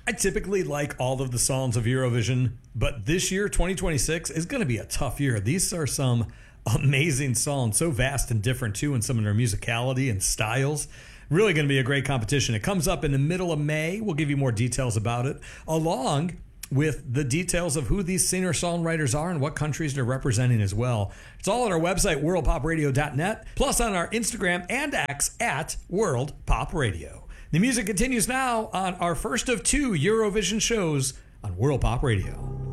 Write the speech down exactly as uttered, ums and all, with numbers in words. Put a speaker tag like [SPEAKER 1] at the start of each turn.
[SPEAKER 1] I typically like all of the songs of Eurovision, but this year, twenty twenty-six, is going to be a tough year. These are some amazing songs, so vast and different too in some of their musicality and styles. Really going to be a great competition. It comes up in the middle of May. We'll give you more details about it, along with the details of who these singer-songwriters are and what countries they're representing as well. It's all on our website, world pop radio dot net, plus on our Instagram and X at World Pop Radio. The music continues now on our first of two Eurovision shows on World Pop Radio.